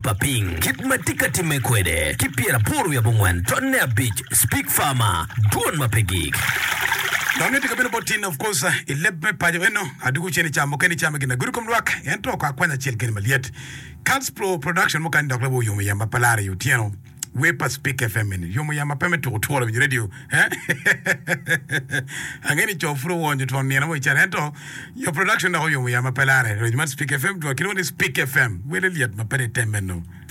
paping kip matika timekwede kipiera poru ya bongwan tonne beach speak farmer don mapegi Don't take a bit about tin, of course, 11 Pajaveno, Aduku Cheni Chamo, Kenny Chamakin, a good come rock, and talk Aquana Chilkin Maliet. Cats Pro Production, Mokan Dr. Yuma Palari, Utiano, Wepa Speak FM, Yuma Payment to tour of radio, eh? Again, it's your flu on the Tony, which I your production of Yuma Palari, Regiment Speak FM to a Speak FM, will yet my penny 10 men.